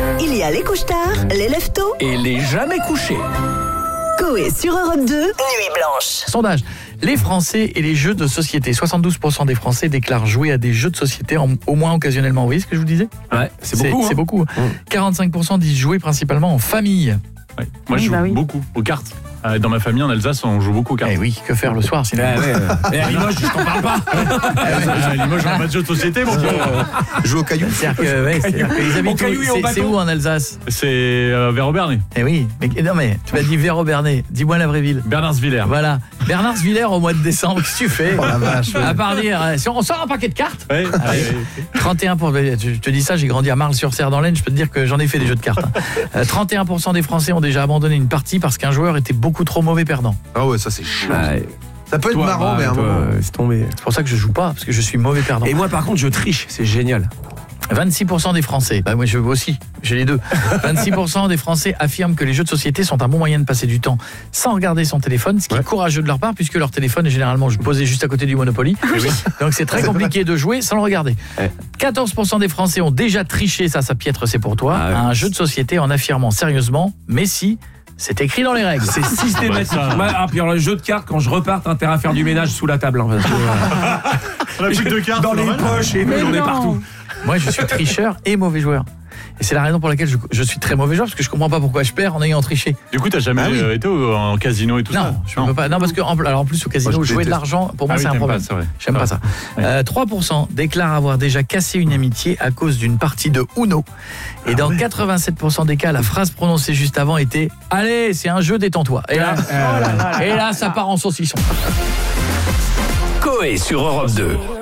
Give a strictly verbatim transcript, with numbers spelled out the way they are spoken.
Il y a les couche-tard, les lève-tôt Et les jamais couchés. Coé sur Europe deux, Nuit Blanche. Sondage. Les Français et les jeux de société. soixante-douze pour cent des Français déclarent jouer à des jeux de société, en, au moins occasionnellement. Vous voyez ce que je vous disais ? Ouais, c'est beaucoup. C'est hein. beaucoup. Mmh. quarante-cinq pour cent disent jouer principalement en famille. Ouais. Moi, je Oui, joue bah oui. beaucoup aux cartes. Euh, Dans ma famille, en Alsace, on joue beaucoup aux cartes. Eh oui, que faire le soir sinon ? Ouais, ouais. Et à Limoges, je t'en parle pas. À Limoges, on n'a pas de jeu de société, mon gars. Joue au caillou. C'est-à-dire que, ouais, c'est-à-dire qu'ils habitent Au caillou où- et au c'est- bateau. c'est où en Alsace ? C'est euh, vers Aubernais. Eh oui, mais non mais tu m'as dit Véro-Bernay. Dis-moi la vraie ville. Bernardsvillers. Voilà, Bernardsvillers au mois de décembre. Qu'est-ce que tu fais ? Oh la vache. À part dire, euh, si on sort un paquet de cartes. Ouais. Ah oui. trente et un pour cent, je te dis ça, j'ai grandi à Marle-sur-Serre dans l'Aisne, je peux te dire que j'en ai fait des jeux de cartes. hein. Euh, trente et un pour cent des Français ont déjà abandonné une partie parce qu'un joueur était beaucoup trop mauvais perdant. Ah ouais, ça c'est chiant. Ouais. Ça peut être Toi, marrant, bah, mais à un toi, moment. c'est tombé. C'est pour ça que je joue pas, parce que je suis mauvais perdant. Et moi, par contre, je triche. C'est génial. vingt-six pour cent des Français, bah moi je veux aussi, j'ai les deux. vingt-six pour cent des Français affirment que les jeux de société sont un bon moyen de passer du temps sans regarder son téléphone, ce qui est courageux de leur part puisque leur téléphone est généralement posé juste à côté du Monopoly. Donc c'est très compliqué de jouer sans le regarder. Ouais. quatorze pour cent des Français ont déjà triché, ça ça piètre, c'est pour toi, Ah ouais. à un jeu de société en affirmant sérieusement, mais si, c'est écrit dans les règles. C'est systématique. Ouais, ça- Moi, ah, puis alors, le jeu de cartes, quand je repars, t'as intérêt à faire du ménage sous la table. hein, parce que, euh, On a plus que deux cartes. dans les normal. poches et Mais j'en ai non. partout. Moi je suis tricheur et mauvais joueur. Et c'est la raison pour laquelle je, je suis très mauvais joueur, parce que je comprends pas pourquoi je perds en ayant triché. Du coup, t'as jamais Ah oui. euh, été au- en casino et tout ça? Non, je peux pas. Non, parce que en, alors en plus au casino, Moi, je jouer de déteste. l'argent, pour moi Ah oui, c'est un t'aimes problème. pas, c'est vrai. J'aime pas ça. Ouais. Euh, trois pour cent déclarent avoir déjà cassé une amitié à cause d'une partie de Uno. Et dans quatre-vingt-sept pour cent des cas, la phrase prononcée juste avant était « Allez, c'est un jeu, détends-toi ». Et là, et là, ça part en saucisson. Coé sur Europe deux.